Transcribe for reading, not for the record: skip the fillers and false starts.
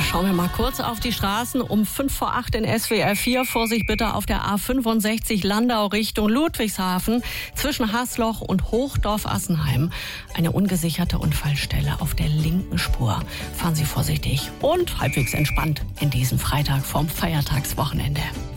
Schauen wir mal kurz auf die Straßen. Um 5 vor 8 in SWR 4. Vorsicht bitte auf der A65 Landau Richtung Ludwigshafen zwischen Hasloch und Hochdorf-Assenheim. Eine ungesicherte Unfallstelle auf der linken Spur. Fahren Sie vorsichtig und halbwegs entspannt in diesem Freitag vorm Feiertagswochenende.